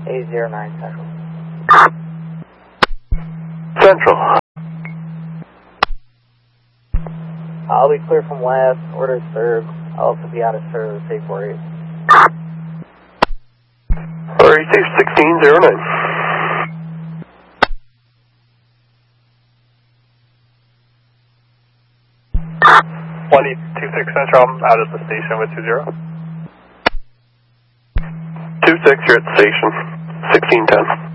809 Central. Central. I'll be clear from last, order served. I'll also be out of service, 848. Alright, 1609. 26 Central, I'm out of the station with 20. 26, you're at the station. 1610.